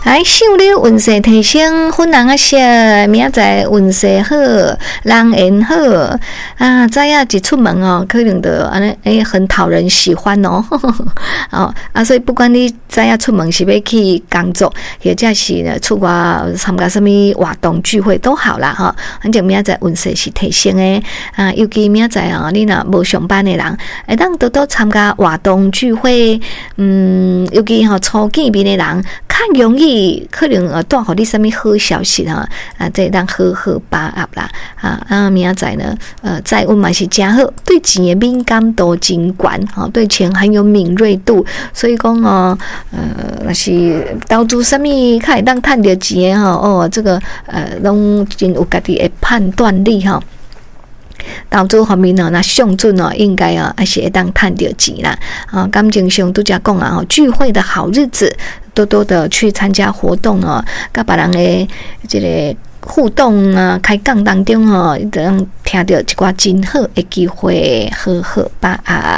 来，想你运势提升，分人啊些，明仔运势好，人缘好啊，知影一出门哦，可能的安尼很讨人喜欢哦。哦啊，所以不管你知影出门是要去工作，或者是呢出外参加什么活动聚会都好啦哈。反正明仔运势是提升的啊，尤其明仔啊，你若无上班的人，会当多多参加活动聚会，尤其初见面的人，较容易。可能带互你什么好消息哈啊，这当好好把握啦啊！明仔呢，财运嘛是真好，对钱的敏感度真高哈，对钱很有敏锐度，所以讲那是投资什么，较会当赚到钱哈这个拢真有家己的判断力哈。投资方面那上准应该还是会当赚到钱啦啊！感情上拄则讲啊，聚会的好日子。多多的去参加活动跟别人的这个互动啊，开讲当中能听到一寡真好的机会，好好把握。